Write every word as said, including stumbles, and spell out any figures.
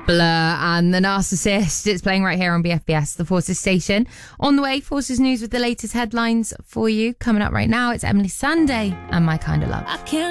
Blur and The Narcissist. It's playing right here on B F B S, the Forces station. On the way, Forces News with the latest headlines for you. Coming up right now, it's Emily Sandé and My Kind of Love. I can't